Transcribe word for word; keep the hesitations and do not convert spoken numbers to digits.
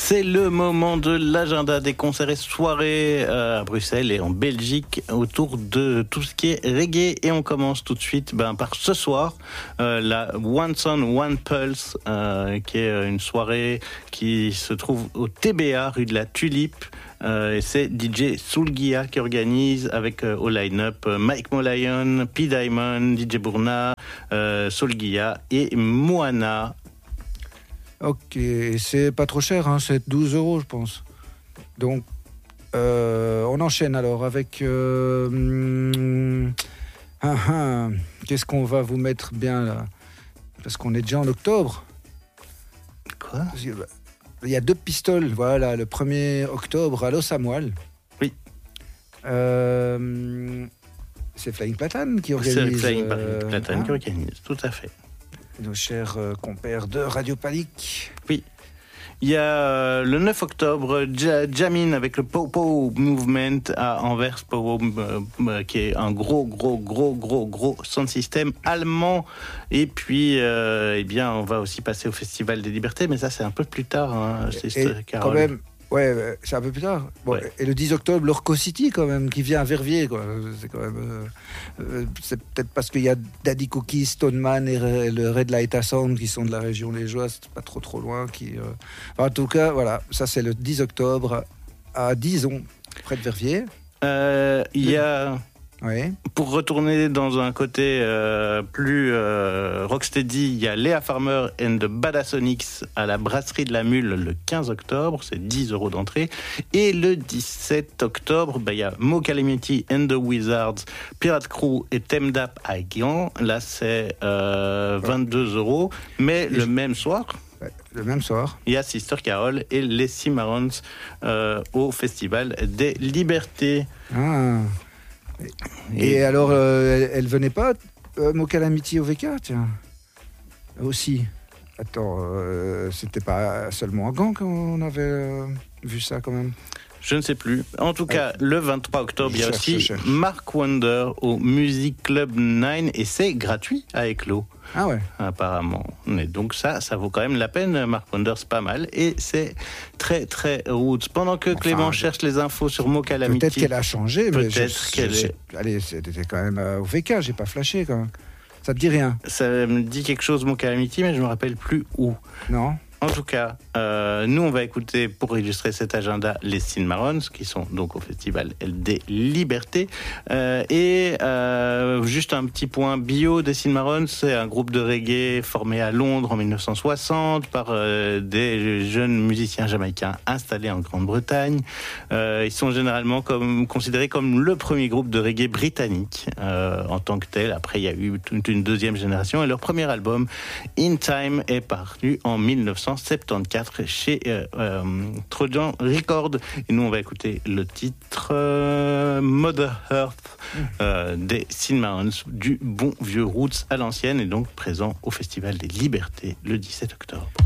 C'est le moment de l'agenda des concerts et soirées à Bruxelles et en Belgique autour de tout ce qui est reggae. Et on commence tout de suite ben, par ce soir, euh, la One Son, One Pulse, euh, qui est une soirée qui se trouve au T B A, rue de la Tulipe. Euh, et c'est D J Soulgia qui organise avec euh, au line-up euh, Mike Molayon, P. Diamond, D J Burna, euh, Soulgia et Moana. Ok, c'est pas trop cher, hein, c'est douze euros je pense. Donc, euh, on enchaîne alors avec... Euh, hum, hum, hum, qu'est-ce qu'on va vous mettre bien là? Parce qu'on est déjà en octobre. Quoi? Il y a deux pistoles, voilà, le premier octobre à Los Amoil. Oui. Euh, c'est Flying Platane qui organise. C'est Flying euh, Platane hein, qui organise, tout à fait. Nos chers euh, compères de Radio Panique. Oui. Il y a euh, le neuf octobre, ja- Jamin avec le Popo Movement à Anvers, Popo, euh, euh, qui est un gros, gros, gros, gros, gros sound system allemand. Et puis, euh, eh bien, on va aussi passer au Festival des Libertés, mais ça, c'est un peu plus tard. Hein, c'est Et Carole. quand même, ouais, c'est un peu plus tard. Bon, Ouais. Et le dix octobre, l'Orco City, quand même, qui vient à Verviers. Quoi. C'est quand même. Euh, euh, c'est peut-être parce qu'il y a Daddy Cookie, Stoneman et Re- le Red Light Sound qui sont de la région liégeoise, c'est pas trop trop loin. Qui, euh... enfin, en tout cas, voilà, ça c'est le dix octobre à Dizon, près de Verviers. Euh, Il y a. Oui. Pour retourner dans un côté euh, plus euh, rocksteady, il y a Léa Farmer and the Badassonics à la Brasserie de la Mule le quinze octobre, c'est dix euros d'entrée. Et le dix-sept octobre, bah, il y a Mo Calamity and the Wizards, Pirate Crew et Temdap à Gand. Là, c'est euh, vingt-deux euros. Mais Et le je... même soir, ouais, le même soir, il y a Sister Carol et les Cimarrons euh, au Festival des Libertés. ah. Et, et alors, euh, elle, elle venait pas, euh, Mo Calamity au V K, tiens. Aussi. Attends, euh, c'était pas seulement à Gand qu'on avait euh, vu ça quand même. Je ne sais plus. En tout cas, ouais. Le vingt-trois octobre, il y a cherche, aussi Mark Wonder au Music Club neuf et c'est gratuit à Éclos. Ah ouais. Apparemment. Mais donc ça, ça vaut quand même la peine. Mark Wonder, c'est pas mal. Et c'est très, très roots. Pendant que enfin, Clément je... cherche les infos sur Mo Calamity. Peut-être qu'elle a changé, mais peut-être je, qu'elle je, est... Allez, c'était quand même euh, au V K, j'ai pas flashé quand même. Ça te dit rien? Ça me dit quelque chose, Mo Calamity, mais je me rappelle plus où. Non. En tout cas, euh, nous, on va écouter, pour illustrer cet agenda, les Cimarrons, qui sont donc au Festival des Libertés. Euh, et euh, juste un petit point bio des Cimarrons, c'est un groupe de reggae formé à Londres en dix-neuf cent soixante par euh, des jeunes musiciens jamaïcains installés en Grande-Bretagne. Euh, ils sont généralement comme, considérés comme le premier groupe de reggae britannique euh, en tant que tel. Après, il y a eu toute une deuxième génération et leur premier album, In Time, est paru en dix-neuf cent soixante-quatorze chez euh, euh, Trojan Records. Et nous, on va écouter le titre euh, Mother Earth euh, des Cimarrons, du bon vieux roots à l'ancienne, et donc présent au Festival des Libertés le dix-sept octobre.